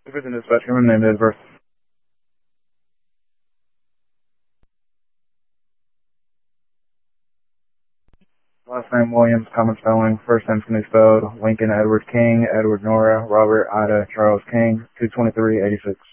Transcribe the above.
Division Dispatch, come in, name, date of birth. Last name Williams, common spelling. First name can be spelled Lincoln Edward King, Edward Nora, Robert Ida Charles King, 22386.